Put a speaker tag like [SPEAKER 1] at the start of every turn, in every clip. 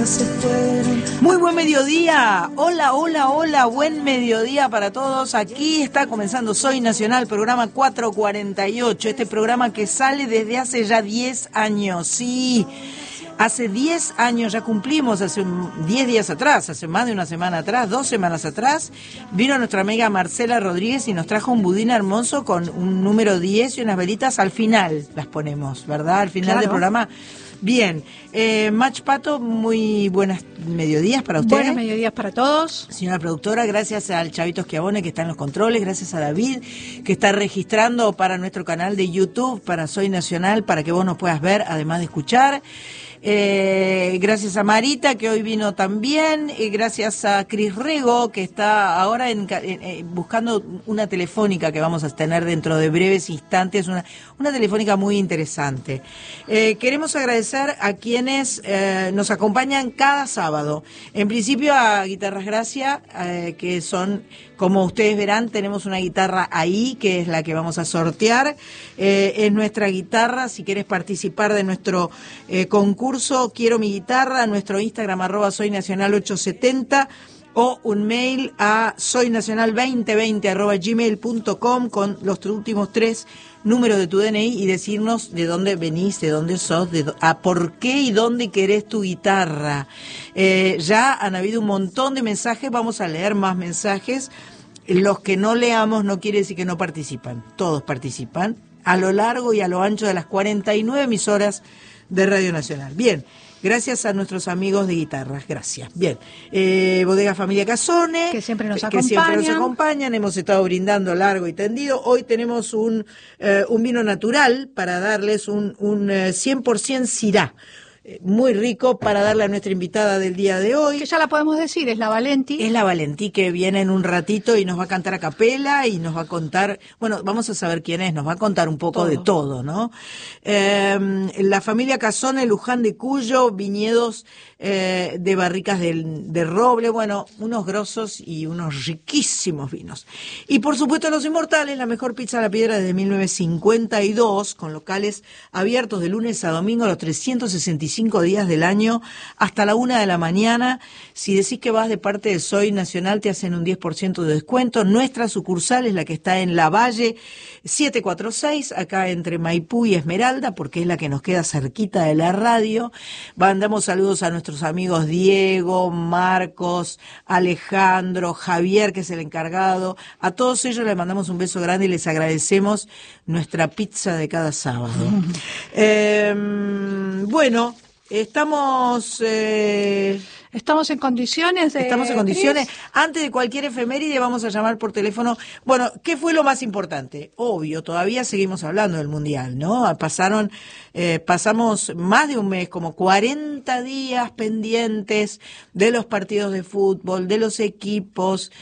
[SPEAKER 1] Muy buen mediodía, hola, hola, hola, buen mediodía para todos. Aquí está comenzando Soy Nacional, programa 448, este programa que sale desde hace ya 10 años, sí, hace 10 años, ya cumplimos, hace 10 días atrás, hace más de una semana atrás, 2 semanas atrás, vino nuestra amiga Marcela Rodríguez y nos trajo un budín hermoso con un número 10 y unas velitas al final, las ponemos, ¿verdad? Al final del programa. Bien, Mach Pato, muy buenas mediodías para usted.
[SPEAKER 2] Buenos mediodías para todos.
[SPEAKER 1] Señora productora, gracias al Chavito Schiavone que está en los controles, gracias a David que está registrando para nuestro canal de YouTube, para Soy Nacional, para que vos nos puedas ver, además de escuchar. Gracias a Marita que hoy vino también, gracias a Cris Rego que está ahora buscando una telefónica que vamos a tener dentro de breves instantes, una telefónica muy interesante. Queremos agradecer a quienes nos acompañan cada sábado. En principio a Guitarras Gracia, que son, como ustedes verán, tenemos una guitarra ahí, que es la que vamos a sortear. Es nuestra guitarra. Si quieres participar de nuestro concurso, Quiero mi guitarra, nuestro Instagram, @soynacional870, o un mail a soynacional2020@gmail.com con los últimos 3 números de tu DNI y decirnos de dónde venís, de dónde sos, por qué y dónde querés tu guitarra. Ya han habido un montón de mensajes, vamos a leer más mensajes. Los que no leamos no quiere decir que no participan, todos participan a lo largo y a lo ancho de las 49 emisoras de Radio Nacional. Bien, gracias a nuestros amigos de guitarras, gracias. Bien, Bodega Familia Casone,
[SPEAKER 2] que siempre nos
[SPEAKER 1] acompañan, hemos estado brindando largo y tendido. Hoy tenemos un vino natural para darles un 100% Syrah. Muy rico para darle a nuestra invitada del día de hoy.
[SPEAKER 2] Que ya la podemos decir, es la Valenti.
[SPEAKER 1] Es la Valenti que viene en un ratito y nos va a cantar a capela y nos va a contar, bueno, vamos a saber quién es, nos va a contar un poco de todo, ¿no? La familia Casone, Luján de Cuyo, viñedos de barricas de roble, bueno, unos grosos y unos riquísimos vinos. Y por supuesto Los Inmortales, la mejor pizza a la piedra desde 1952, con locales abiertos de lunes a domingo los 365 días del año hasta la 1 de la mañana. Si decís que vas de parte de Soy Nacional te hacen un 10% de descuento. Nuestra sucursal es la que está en La Valle 746, acá entre Maipú y Esmeralda, porque es la que nos queda cerquita de la radio. Mandamos saludos a nuestros amigos Diego, Marcos, Alejandro, Javier, que es el encargado. A todos ellos les mandamos un beso grande y les agradecemos nuestra pizza de cada sábado. Bueno, estamos
[SPEAKER 2] en condiciones de...
[SPEAKER 1] Estamos en condiciones. Antes de cualquier efeméride vamos a llamar por teléfono. Bueno, ¿qué fue lo más importante? Obvio, todavía seguimos hablando del Mundial, ¿no? Pasamos más de un mes, como 40 días pendientes de los partidos de fútbol, de los equipos,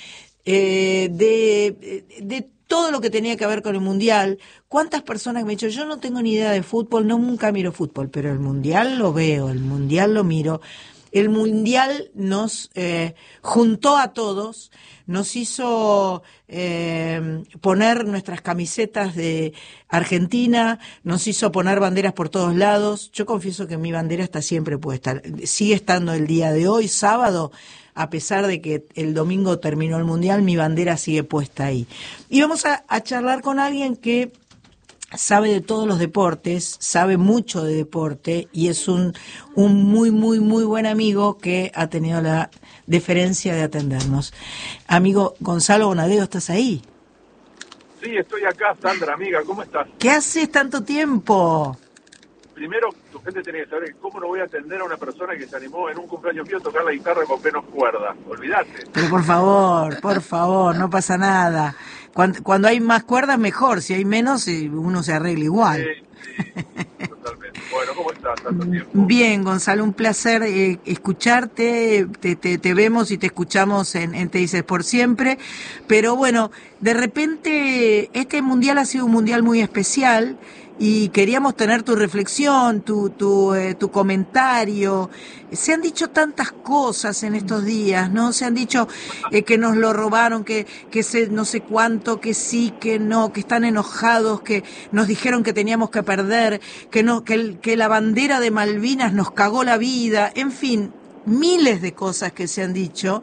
[SPEAKER 1] de todo lo que tenía que ver con el Mundial. ¿Cuántas personas me han dicho, yo no tengo ni idea de fútbol, nunca miro fútbol, pero el Mundial lo veo, el Mundial lo miro? El Mundial nos juntó a todos, nos hizo poner nuestras camisetas de Argentina, nos hizo poner banderas por todos lados. Yo confieso que mi bandera está siempre puesta, sigue estando el día de hoy, sábado, a pesar de que el domingo terminó el Mundial, mi bandera sigue puesta ahí. Y vamos a charlar con alguien que sabe de todos los deportes, sabe mucho de deporte y es un muy, muy, muy buen amigo que ha tenido la deferencia de atendernos. Amigo Gonzalo Bonadeo, ¿estás ahí?
[SPEAKER 3] Sí, estoy acá, Sandra, amiga, ¿cómo estás?
[SPEAKER 1] ¿Qué haces tanto tiempo?
[SPEAKER 3] Primero, tu gente tiene que saber cómo no voy a atender a una persona que se animó en un cumpleaños mío a tocar la guitarra con menos cuerdas. Olvídate.
[SPEAKER 1] Pero por favor, no pasa nada. Cuando hay más cuerdas, mejor. Si hay menos, uno se arregla igual.
[SPEAKER 3] Sí, totalmente. Bueno, ¿cómo estás? Tanto tiempo.
[SPEAKER 1] Bien, Gonzalo, un placer escucharte. Te vemos y te escuchamos en Te Dices por Siempre. Pero bueno, de repente este Mundial ha sido un Mundial muy especial. Y queríamos tener tu reflexión, tu comentario. Se han dicho tantas cosas en estos días, ¿no? Se han dicho que nos lo robaron, que no sé cuánto, que sí, que no, que están enojados, que nos dijeron que teníamos que perder, que la bandera de Malvinas nos cagó la vida. En fin, miles de cosas que se han dicho.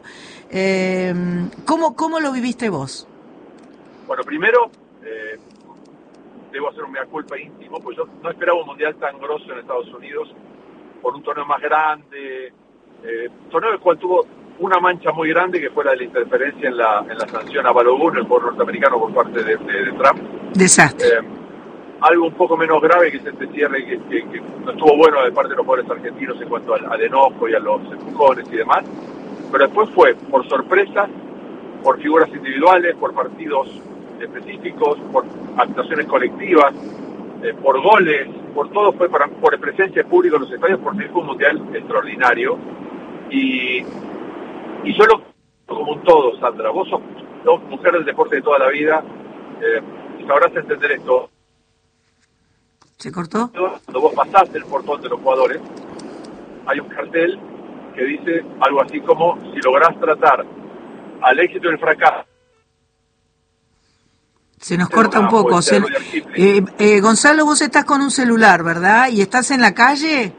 [SPEAKER 1] ¿Cómo lo viviste vos?
[SPEAKER 3] Bueno, primero, debo hacer un mea culpa íntimo, pues yo no esperaba un mundial tan grosso en Estados Unidos por un torneo más grande, torneo el cual tuvo una mancha muy grande que fue la de la interferencia en la sanción a Balogun, el jugador norteamericano, por parte de Trump.
[SPEAKER 1] Desastre.
[SPEAKER 3] Algo un poco menos grave, que es este cierre que no estuvo bueno de parte de los jugadores argentinos en cuanto al enojo y a los empujones y demás, pero después fue por sorpresas, por figuras individuales, por partidos específicos, por actuaciones colectivas, por goles, por todo, fue por presencia de público en los estadios, porque fue un mundial extraordinario. Y yo lo como un todo, Sandra. Vos sos mujer del deporte de toda la vida, sabrás entender esto.
[SPEAKER 1] ¿Se cortó?
[SPEAKER 3] Cuando vos pasás el portón de los jugadores, hay un cartel que dice algo así como: si lográs tratar al éxito y el fracaso.
[SPEAKER 1] Se nos corta un poco. Gonzalo, vos estás con un celular, ¿verdad? ¿Y estás en la calle?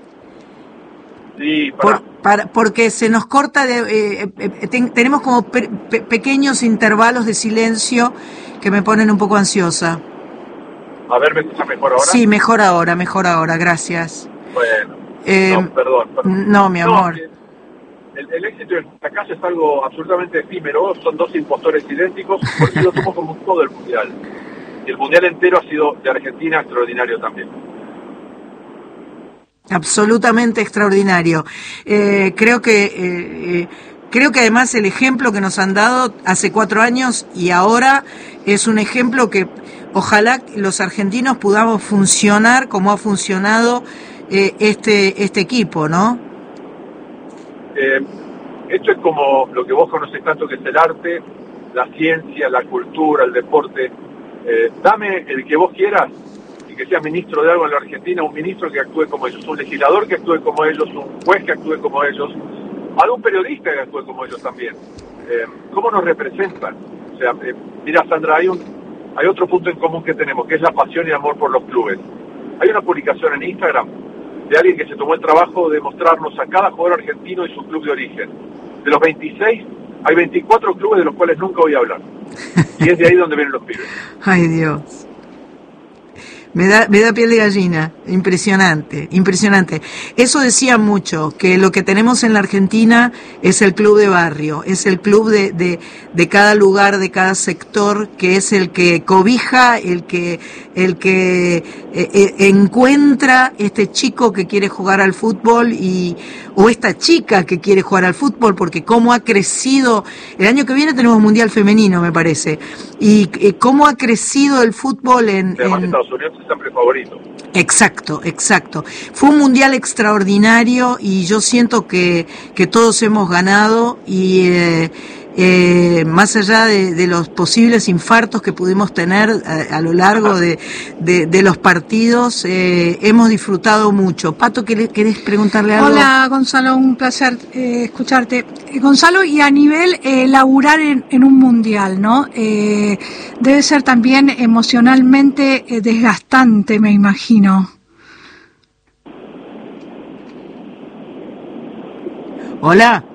[SPEAKER 3] Sí,
[SPEAKER 1] porque se nos corta, tenemos como pequeños intervalos de silencio que me ponen un poco ansiosa.
[SPEAKER 3] A ver, ¿me escuchas mejor ahora?
[SPEAKER 1] Sí, mejor ahora, gracias.
[SPEAKER 3] Bueno, perdón.
[SPEAKER 1] No, mi amor.
[SPEAKER 3] El éxito y el fracaso es algo absolutamente efímero, son dos impostores idénticos, porque lo somos como todo el mundial. Y el mundial entero ha sido de Argentina extraordinario también.
[SPEAKER 1] Absolutamente extraordinario. Creo que además el ejemplo que nos han dado hace 4 años y ahora es un ejemplo que ojalá los argentinos podamos funcionar como ha funcionado este equipo, ¿no?
[SPEAKER 3] Esto es como lo que vos conocés tanto, que es el arte, la ciencia, la cultura, el deporte. Dame el que vos quieras y que sea ministro de algo en la Argentina, un ministro que actúe como ellos, un legislador que actúe como ellos, un juez que actúe como ellos, algún periodista que actúe como ellos también. ¿Cómo nos representan? O sea, mira, Sandra, hay otro punto en común que tenemos, que es la pasión y amor por los clubes. Hay una publicación en Instagram de alguien que se tomó el trabajo de mostrarnos a cada jugador argentino y su club de origen. De los 26, hay 24 clubes de los cuales nunca voy a hablar. Y es de ahí donde vienen los pibes.
[SPEAKER 1] Ay, Dios. Me da piel de gallina, impresionante. Eso decía mucho, que lo que tenemos en la Argentina es el club de barrio, es el club de cada lugar, de cada sector, que es el que cobija, el que encuentra este chico que quiere jugar al fútbol o esta chica que quiere jugar al fútbol, porque cómo ha crecido, el año que viene tenemos Mundial Femenino, me parece, y cómo ha crecido el fútbol
[SPEAKER 3] Además, Estados Unidos es siempre favorito.
[SPEAKER 1] Exacto. Fue un mundial extraordinario y yo siento que todos hemos ganado y más allá de los posibles infartos que pudimos tener a lo largo de los partidos, hemos disfrutado mucho. Pato, ¿querés preguntarle algo?
[SPEAKER 2] Hola, Gonzalo, un placer escucharte. Gonzalo, y a nivel laburar en un mundial, ¿no? Debe ser también emocionalmente desgastante, me imagino.
[SPEAKER 1] Hola.